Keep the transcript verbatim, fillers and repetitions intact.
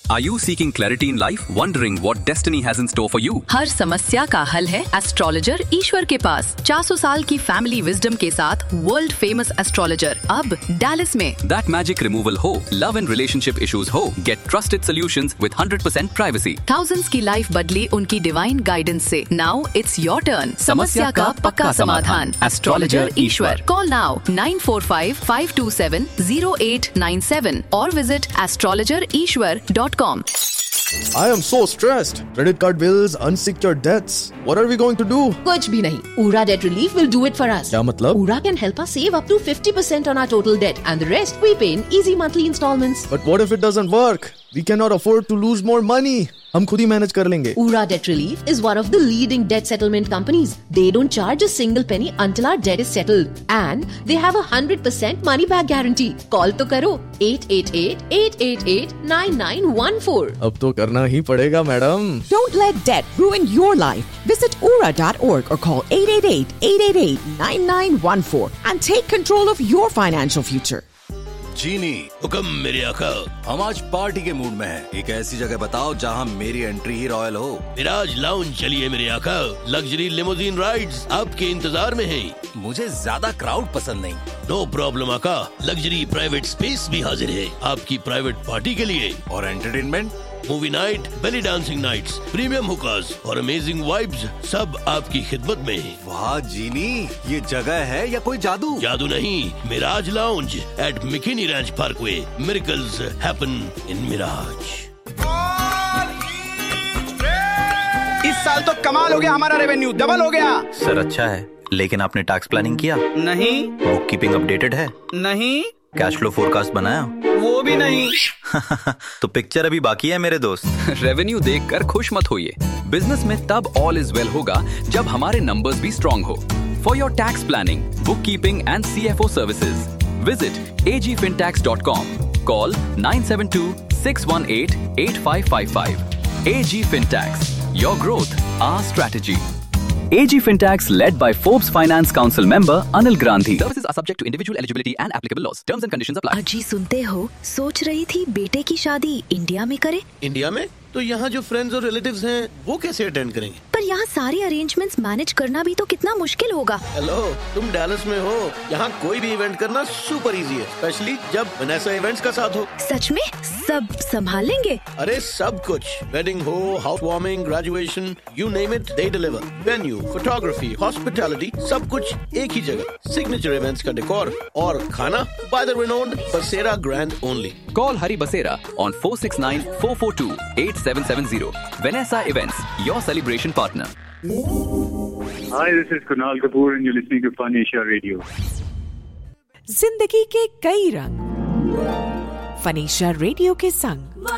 Are you seeking clarity in life? Wondering what destiny has in store for you? हर समस्या का हल है astrologer ईश्वर के पास। चार सौ साल की फैमिली विजडम के साथ वर्ल्ड फेमस एस्ट्रोलॉजर अब डैलस में। That magic removal हो, love and relationship issues हो, get trusted solutions with one hundred percent privacy. Thousands की लाइफ बदली उनकी डिवाइन गाइडेंस से। Now it's your turn. समस्या का पक्का समाधान। Astrologer Ishwar. Call now nine four five five two seven zero eight nine seven or visit astrologer ishwar dot com. I am so stressed. Credit card bills, unsecured debts. What are we going to do? कुछ भी नहीं. Ura Debt Relief will do it for us. क्या मतलब? Ura can help us save up to fifty percent on our total debt and the rest we pay in easy monthly installments. But what if it doesn't work? We cannot afford to lose more money. हम खुद ही manage कर लेंगे. Ura Debt Relief is one of the leading debt settlement companies. They don't charge a single penny until our debt is settled. And they have a one hundred percent money back guarantee. Call तो करो eight eight eight eight eight eight nine nine one four. अब तो करना ही पड़ेगा madam. Don't let debt ruin your life. Visit ura dot org or call eight eight eight eight eight eight nine nine one four and take control of your financial future. जीनी हुक्म मेरे आका, हम आज party के mood में हैं। एक ऐसी जगह बताओ जहां मेरी एंट्री ही रॉयल हो। मिराज लाउंज चलिए मेरे आका, लग्जरी लिमोजिन राइड्स आपके इंतजार में हैं। मुझे ज्यादा क्राउड पसंद नहीं। नो प्रॉब्लम आका, लग्जरी प्राइवेट स्पेस भी हाजिर है आपकी प्राइवेट पार्टी के लिए। और entertainment, movie night, belly dancing nights, premium हुकास और अमेजिंग वाइब्स सब आपकी खिदमत में। वाह जीनी, ये जगह है या कोई जादू? जादू नहीं, Miraj lounge eight मिकिनी ranch Parkway. Miracles happen in Miraj. इस साल तो कमाल हो गया, हमारा रेवेन्यू डबल हो गया। सर अच्छा है, लेकिन आपने टैक्स प्लानिंग किया? नहीं। बुक कीपिंग अपडेटेड है? नहीं। कैश फ्लो फोरकास्ट बनाया? वो भी नहीं। तो पिक्चर अभी बाकी है मेरे दोस्त। रेवेन्यू देखकर खुश मत होइए। बिजनेस में तब ऑल इज वेल होगा जब हमारे नंबर्स भी स्ट्रॉन्ग हो। For your tax planning, book keeping and C F O services visit a g fintax dot com. Call nine seven two six one eight eight five five five. A G Fintax, your growth, our strategy. A G Fintax, led by Forbes Finance Council member Anil Grandhi. Services are subject to individual eligibility and applicable laws. Terms and conditions apply. अजी सुनते हो, सोच रही थी बेटे की शादी India में करे। इंडिया में? तो यहाँ जो फ्रेंड्स और रिलेटिव्स हैं वो कैसे अटेंड करेंगे? पर यहाँ सारे अरेंजमेंट्स मैनेज करना भी तो कितना मुश्किल होगा। हेलो, तुम डैलस में हो, यहाँ कोई भी इवेंट करना सुपर इजी है, स्पेशली जब वनेसा इवेंट्स का साथ हो। सच में सब संभाल लेंगे? अरे सब कुछ, वेडिंग हो, house warming, graduation, you name it, they deliver. Venue, photography, hospitality, सब कुछ एक ही जगह। सिग्नेचर इवेंट्स का डेकोर और खाना बाय द रिनोन्ड बसेरा grand only. Call Hari Basera on four six nine four four two eight seven seven zero. Vanessa Events, your celebration partner. Hi, this is Kunal Kapoor and you're listening to Fun Asia Radio. जिंदगी के कई रंग fun Asia radio के संग।